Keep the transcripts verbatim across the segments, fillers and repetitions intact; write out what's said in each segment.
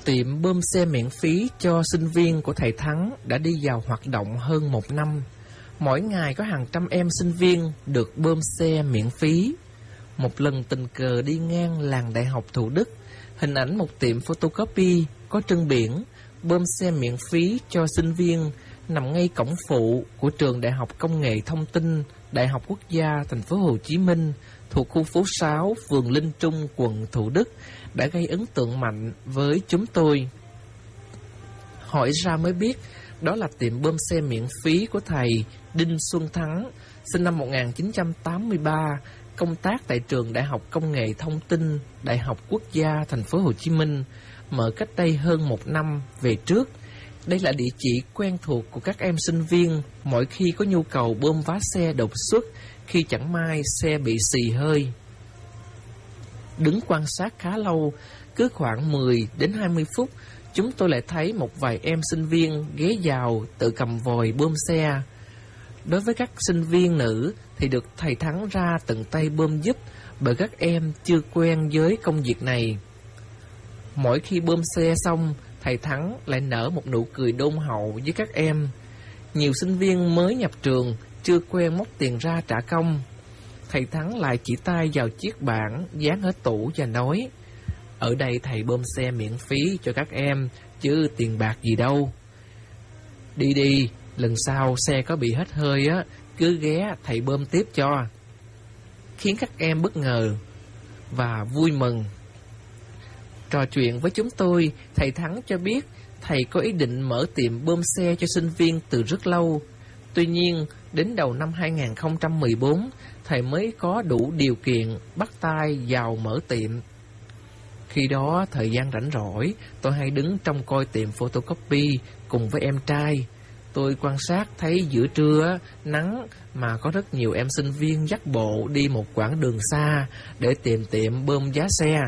Tiệm bơm xe miễn phí cho sinh viên của thầy Thắng đã đi vào hoạt động hơn một năm. Mỗi ngày có hàng trăm em sinh viên được bơm xe miễn phí. Một lần tình cờ đi ngang làng Đại học Thủ Đức, hình ảnh một tiệm photocopy có trưng biển bơm xe miễn phí cho sinh viên nằm ngay cổng phụ của trường Đại học Công nghệ Thông tin Đại học Quốc gia Thành phố Hồ Chí Minh thuộc khu phố sáu, phường Linh Trung, quận Thủ Đức đã gây ấn tượng mạnh với chúng tôi. Hỏi ra mới biết đó là tiệm bơm xe miễn phí của thầy Đinh Xuân Thắng, sinh năm một nghìn chín trăm tám mươi ba, công tác tại trường Đại học Công nghệ Thông tin Đại học Quốc gia Thành phố Hồ Chí Minh, mở cách đây hơn một năm về trước. Đây là địa chỉ quen thuộc của các em sinh viên mỗi khi có nhu cầu bơm vá xe đột xuất khi chẳng may xe bị xì hơi. Đứng quan sát khá lâu, cứ khoảng mười đến hai mươi phút, chúng tôi lại thấy một vài em sinh viên ghé vào tự cầm vòi bơm xe. Đối với các sinh viên nữ thì được thầy Thắng ra tận tay bơm giúp bởi các em chưa quen với công việc này. Mỗi khi bơm xe xong, thầy Thắng lại nở một nụ cười đôn hậu với các em. Nhiều sinh viên mới nhập trường chưa quen móc tiền ra trả công. Thầy Thắng lại chỉ tay vào chiếc bảng dán ở tủ và nói: "Ở đây thầy bơm xe miễn phí cho các em, chứ tiền bạc gì đâu. Đi đi, lần sau xe có bị hết hơi á, cứ ghé thầy bơm tiếp cho." Khiến các em bất ngờ và vui mừng. Trò chuyện với chúng tôi, thầy Thắng cho biết thầy có ý định mở tiệm bơm xe cho sinh viên từ rất lâu. Tuy nhiên, đến đầu năm hai nghìn không trăm mười bốn, thầy mới có đủ điều kiện bắt tay vào mở tiệm. Khi đó, thời gian rảnh rỗi, tôi hay đứng trông coi tiệm photocopy cùng với em trai. Tôi quan sát thấy giữa trưa, nắng mà có rất nhiều em sinh viên dắt bộ đi một quãng đường xa để tìm tiệm bơm giá xe.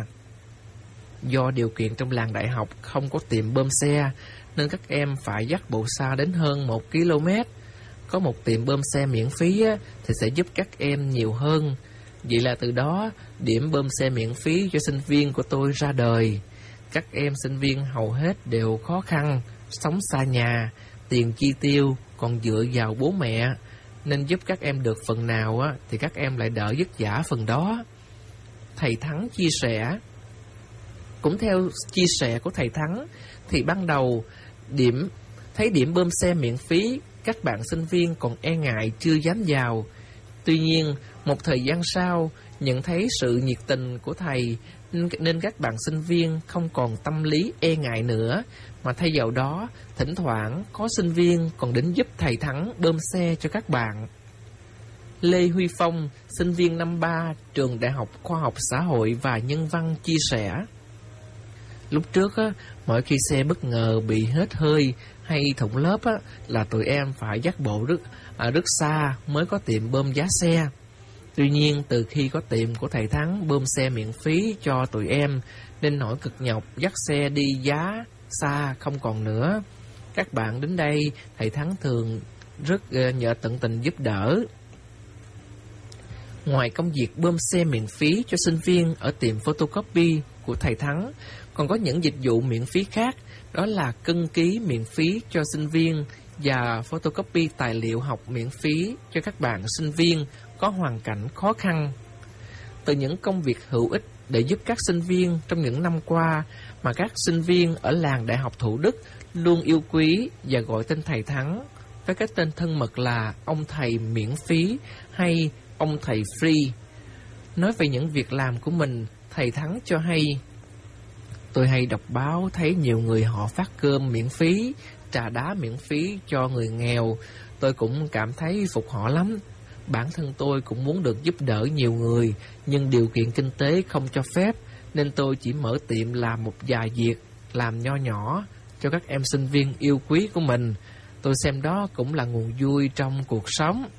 Do điều kiện trong làng đại học không có tiệm bơm xe, nên các em phải dắt bộ xa đến hơn một ki lô mét. Có một tiệm bơm xe miễn phí á, thì sẽ giúp các em nhiều hơn. Vậy là từ đó, điểm bơm xe miễn phí cho sinh viên của tôi ra đời. Các em sinh viên hầu hết đều khó khăn, sống xa nhà, tiền chi tiêu còn dựa vào bố mẹ, nên giúp các em được phần nào á, thì các em lại đỡ vất vả phần đó. Thầy Thắng chia sẻ. Cũng theo chia sẻ của thầy Thắng, thì ban đầu điểm thấy điểm bơm xe miễn phí, các bạn sinh viên còn e ngại chưa dám vào. Tuy nhiên, một thời gian sau, nhận thấy sự nhiệt tình của thầy, nên các bạn sinh viên không còn tâm lý e ngại nữa, mà thay vào đó, thỉnh thoảng có sinh viên còn đến giúp thầy Thắng bơm xe cho các bạn. Lê Huy Phong, sinh viên năm ba, trường Đại học Khoa học Xã hội và Nhân văn chia sẻ. Lúc trước á, mỗi khi xe bất ngờ bị hết hơi hay thủng lớp á, là tụi em phải dắt bộ rất, à, rất xa mới có tiệm bơm giá xe. Tuy nhiên, từ khi có tiệm của thầy Thắng bơm xe miễn phí cho tụi em, nên nỗi cực nhọc dắt xe đi giá xa không còn nữa. Các bạn đến đây, thầy Thắng thường rất uh, nhờ tận tình giúp đỡ. Ngoài công việc bơm xe miễn phí cho sinh viên ở tiệm photocopy của thầy Thắng, còn có những dịch vụ miễn phí khác, đó là cân ký miễn phí cho sinh viên và photocopy tài liệu học miễn phí cho các bạn sinh viên có hoàn cảnh khó khăn. Từ những công việc hữu ích để giúp các sinh viên trong những năm qua mà các sinh viên ở làng Đại học Thủ Đức luôn yêu quý và gọi tên thầy Thắng với cái tên thân mật là ông thầy miễn phí hay ông thầy free. Nói về những việc làm của mình, thầy Thắng cho hay: "Tôi hay đọc báo thấy nhiều người họ phát cơm miễn phí, trà đá miễn phí cho người nghèo. Tôi cũng cảm thấy phục họ lắm. Bản thân tôi cũng muốn được giúp đỡ nhiều người, nhưng điều kiện kinh tế không cho phép, nên tôi chỉ mở tiệm làm một vài việc, làm nho nhỏ cho các em sinh viên yêu quý của mình. Tôi xem đó cũng là nguồn vui trong cuộc sống."